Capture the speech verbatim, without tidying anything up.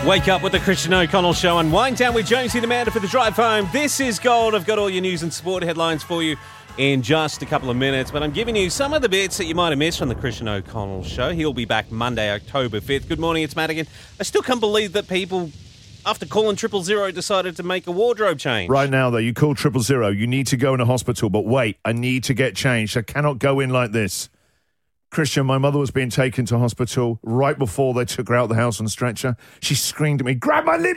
Wake up with the Christian O'Connell Show and wind down with Jonesy and Amanda for the drive home. This is Gold. I've got all your news and sport headlines for you in just a couple of minutes, but I'm giving you some of the bits that you might have missed from the Christian O'Connell Show. He'll be back Monday, October fifth. Good morning, it's Madigan. I still can't believe that people, after calling triple zero, decided to make a wardrobe change. Right now, though, you call triple zero, you need to go in a hospital, but wait, I need to get changed. I cannot go in like this. Christian, my mother was being taken to hospital right before they took her out of the house on a stretcher. She screamed at me, grab my lipstick!